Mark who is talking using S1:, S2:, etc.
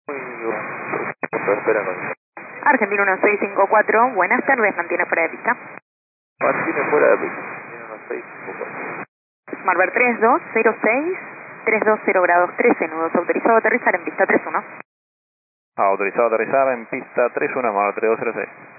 S1: Muy bien. Espera con
S2: Argentina 1654, buenas tardes, mantiene fuera de pista.
S1: mantiene fuera de pista. Tiene unos 654.
S2: Smartbird 3206, 320 grados 13, nudos autorizado a aterrizar en pista 31.
S1: Autorizado a aterrizar en pista 31, Mar 3206.